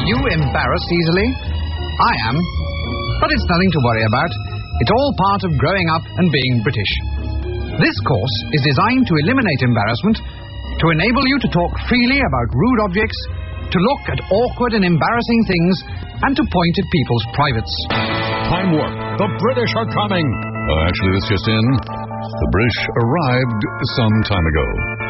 you embarrassed easily? I am. But it's nothing to worry about. It's all part of growing up and being British. This course is designed to eliminate embarrassment, to enable you to talk freely about rude objects, to look at awkward and embarrassing things, and to point at people's privates. Time warp. The British are coming. Actually, this just in. The British arrived some time ago.